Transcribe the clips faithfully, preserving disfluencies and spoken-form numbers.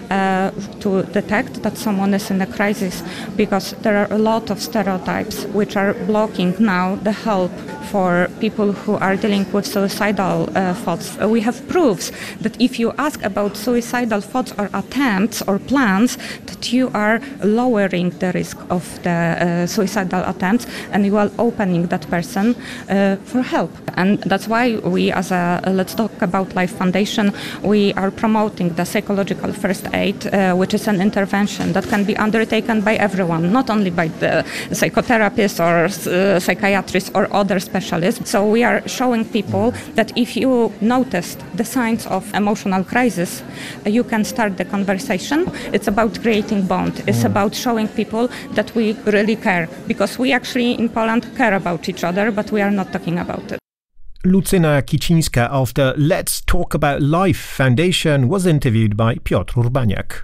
uh, to detect that someone is in a crisis, because there are a lot of stereotypes which are blocking now the help for people who are dealing with suicidal uh, thoughts. Uh, we have proofs that if you ask about suicidal thoughts or attempts or plans, that you are lowering the risk of the uh, suicidal attempts, and you are opening that person uh, for help. And that's why we, as a uh, Let's Talk About Life Foundation, we are promoting the psychological first aid, uh, which is an intervention that can be undertaken by everyone, not only by the psychotherapists or uh, psychiatrists or other specialists. So we are showing people that if you noticed the signs of emotional crisis, uh, you can start the conversation. It's about creating bond. It's about showing people that we really care, because we actually in Poland care about each other, but we are not talking about it. Lucyna Kicińska of the Let's Talk About Life Foundation was interviewed by Piotr Urbaniak.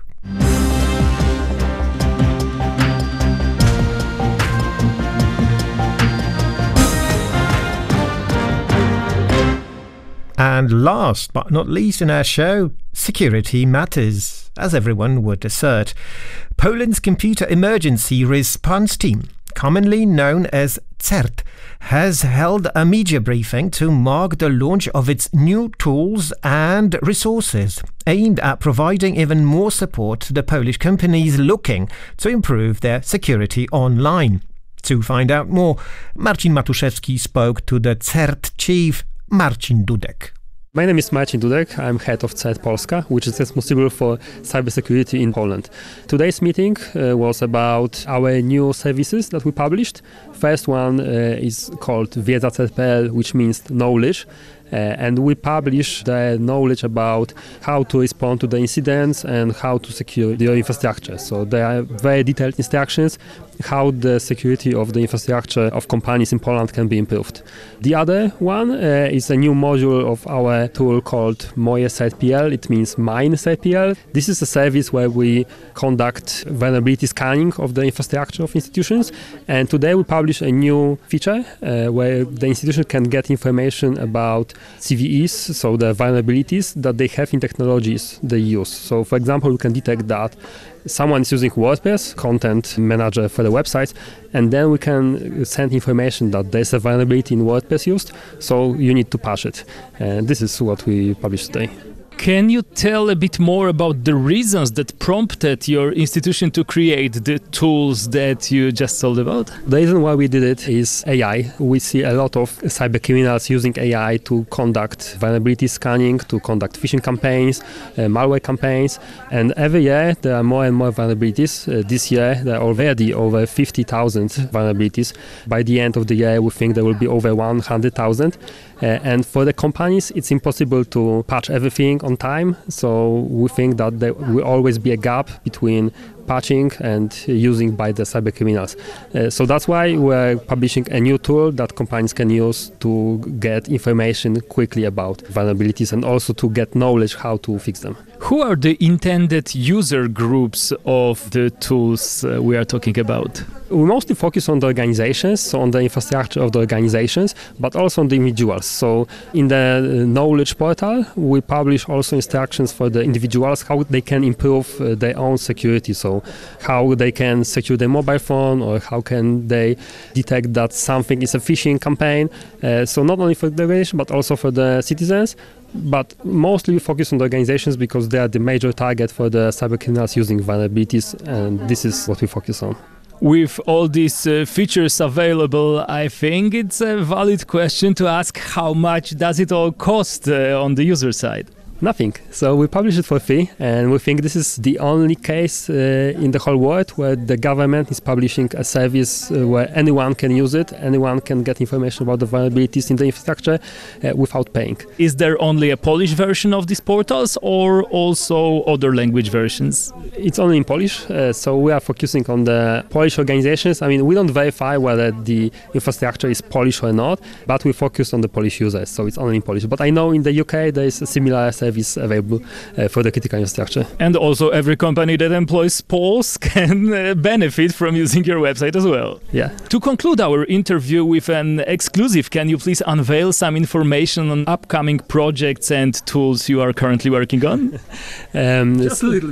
And last but not least in our show, security matters, as everyone would assert. Poland's Computer Emergency Response Team, commonly known as C E R T, has held a media briefing to mark the launch of its new tools and resources, aimed at providing even more support to the Polish companies looking to improve their security online. To find out more, Marcin Matuszewski spoke to the C E R T chief, Marcin Dudek. My name is Marcin Dudek. I'm head of C E R T Polska, which is responsible for cybersecurity in Poland. Today's meeting uh, was about our new services that we published. First one uh, is called Wiedza C E R T dot p l, which means knowledge. Uh, and we publish the knowledge about how to respond to the incidents and how to secure your infrastructure. So there are very detailed instructions how the security of the infrastructure of companies in Poland can be improved. The other one uh, is a new module of our tool called Moje C E R T dot p l. It means Mine C E R T dot p l. This is a service where we conduct vulnerability scanning of the infrastructure of institutions. And today we publish a new feature uh, where the institution can get information about C V Es, so the vulnerabilities that they have in technologies they use. So for example, we can detect that someone is using WordPress, content manager for the websites, and then we can send information that there's a vulnerability in WordPress used, so you need to patch it. And this is what we publish today. Can you tell a bit more about the reasons that prompted your institution to create the tools that you just told about? The reason why we did it is A I. We see a lot of cyber criminals using A I to conduct vulnerability scanning, to conduct phishing campaigns, uh, malware campaigns, and every year there are more and more vulnerabilities. Uh, this year there are already over fifty thousand vulnerabilities. By the end of the year we think there will be over one hundred thousand. Uh, and for the companies, it's impossible to patch everything on time. So we think that there will always be a gap between patching and using by the cyber criminals. Uh, so that's why we're publishing a new tool that companies can use to get information quickly about vulnerabilities and also to get knowledge how to fix them. Who are the intended user groups of the tools uh, we are talking about? We mostly focus on the organizations, so on the infrastructure of the organizations, but also on the individuals. So in the knowledge portal, we publish also instructions for the individuals, how they can improve uh, their own security. So how they can secure their mobile phone, or how can they detect that something is a phishing campaign. Uh, so not only for the organization, but also for the citizens. But mostly we focus on the organizations because they are the major target for the cyber criminals using vulnerabilities, and this is what we focus on. With all these uh, features available, I think it's a valid question to ask how much does it all cost uh, on the user side? Nothing. So we publish it for free, and we think this is the only case uh, in the whole world where the government is publishing a service uh, where anyone can use it, anyone can get information about the vulnerabilities in the infrastructure uh, without paying. Is there only a Polish version of these portals or also other language versions? It's only in Polish, uh, so we are focusing on the Polish organizations. I mean, we don't verify whether the infrastructure is Polish or not, but we focus on the Polish users, so it's only in Polish. But I know in the U K there is a similar service available uh, for the critical infrastructure. And also every company that employs Poles can uh, benefit from using your website as well. Yeah. To conclude our interview with an exclusive, can you please unveil some information on upcoming projects and tools you are currently working on? um, Just a little